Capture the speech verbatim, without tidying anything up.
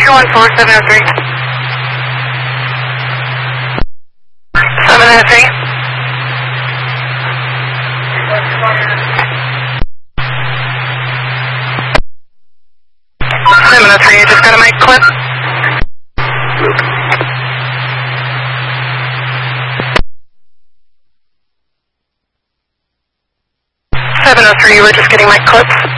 two one four, seven oh three. seven oh three. seven oh three, I just got a mic clip. seven oh three, we're just getting mic clips.